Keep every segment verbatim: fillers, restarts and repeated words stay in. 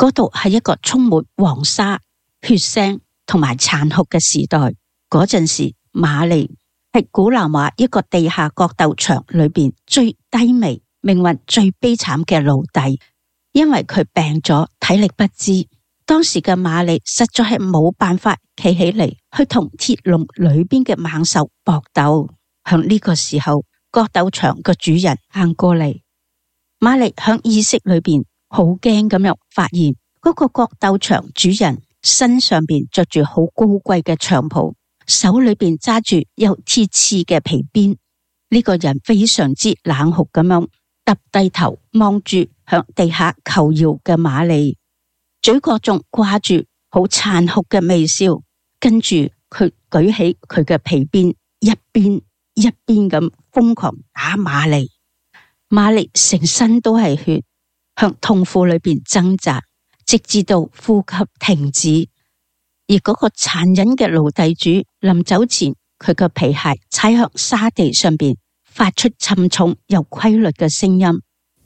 嗰度係一個充滿黃沙、血腥同埋殘酷嘅時代。嗰陣時，瑪麗係古羅馬一個地下角鬥場裏邊最低微、命運最悲慘嘅奴隸，因為佢病咗，體力不支。當時嘅瑪麗實在係冇辦法企起嚟去同鐵籠裏邊嘅猛獸搏鬥。響呢個時候，角鬥場嘅主人行過嚟，瑪麗響意識裏邊好驚咁樣發現嗰個角鬥場主人身上邊着住好高貴嘅長袍，手裏邊揸住有鐵刺嘅皮鞭。呢個人非常之冷酷咁樣耷低頭望住響地下求饒嘅瑪麗，嘴角仲掛住好殘酷嘅微笑。跟住佢舉起佢嘅皮鞭，一邊一邊咁瘋狂打瑪麗。瑪麗成身都係血，向痛苦裏邊掙扎，直至到呼吸停止。而嗰個殘忍嘅奴隸主臨走前，佢嘅皮鞋踩向沙地上邊，發出沉重又規律嘅聲音。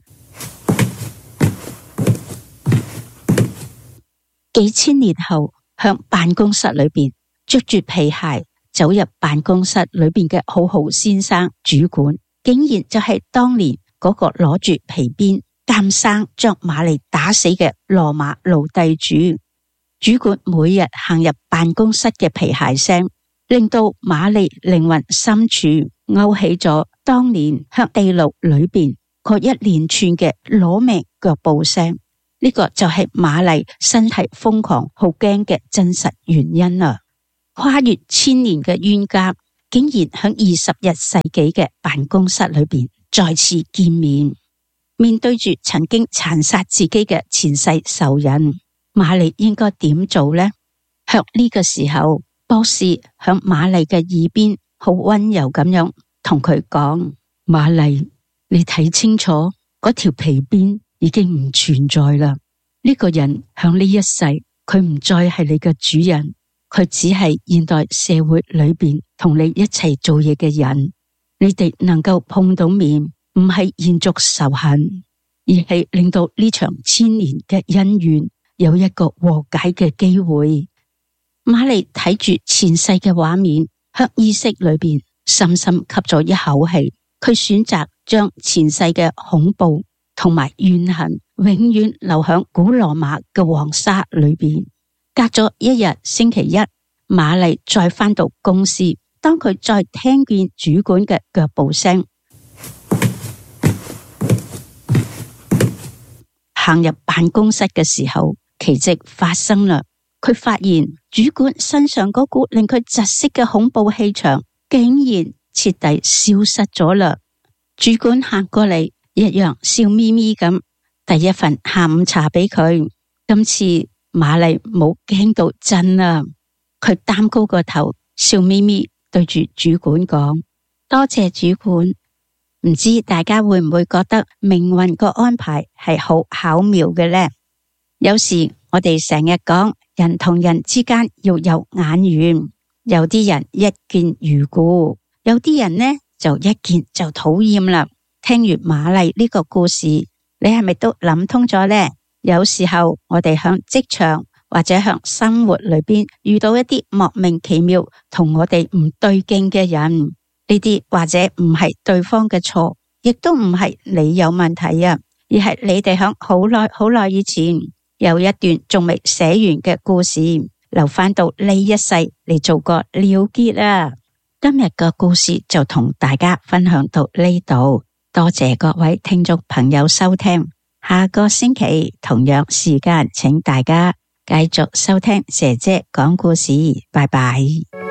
幾千年後，向辦公室裏邊着住皮鞋走入辦公室裏邊嘅好好先生主管，竟然就係當年嗰個攞住皮鞭監生將瑪麗打死嘅羅馬奴隸主。主管每日行入辦公室嘅皮鞋聲，令到瑪麗靈魂深處勾起咗當年向地牢裏邊嗰一連串嘅攞命腳步聲。呢個就係瑪麗身體瘋狂好驚嘅真實原因啊！跨越千年嘅冤家，竟然響二十一世紀嘅辦公室裏邊再次見面，面對住曾經殘殺自己嘅前世仇人，瑪麗應該點做呢？響呢個時候，博士響瑪麗嘅耳邊好溫柔咁樣同佢講：瑪麗，你睇清楚，嗰條皮鞭已經唔存在啦。呢個人響呢一世，佢唔再係你嘅主人，佢只係現代社會裏邊同你一齊做嘢嘅人。你哋能夠碰到面，唔係延續仇恨，而係令到呢場千年嘅恩怨有一個和解嘅機會。瑪麗睇住前世嘅畫面，喺意識裏邊深深吸咗一口氣，佢選擇將前世嘅恐怖同埋怨恨永遠留響古羅馬嘅黃沙裏邊。隔咗一日星期一，瑪麗再返到公司，當佢再聽見主管嘅腳步聲，行入辦公室嘅時候，奇蹟發生啦！佢發現主管身上嗰股令佢窒息嘅恐怖氣場竟然徹底消失咗啦。主管行過嚟，一樣笑眯眯咁遞一份下午茶俾佢。今次瑪麗冇驚到震啊！佢擔高個頭，笑眯眯對住主管講：多謝主管。唔知大家會唔會覺得命運個安排係好巧妙嘅呢？有時我哋成日講人同人之間要有眼緣，有啲人一見如故，有啲人呢就一見就討厭啦。聽完瑪麗呢個故事，你係咪都諗通咗呢？有時候我哋響職場或者響生活裏邊遇到一啲莫名其妙同我哋唔對勁嘅人，呢啲或者唔係對方嘅錯，亦都唔係你有問題啊，而係你哋響好耐好耐以前有一段仲未寫完嘅故事，留翻到呢一世嚟做個了結啊！今日嘅故事就同大家分享到呢度，多謝各位聽眾朋友收聽。下個星期同樣時間，請大家繼續收聽姐姐講故事。拜拜。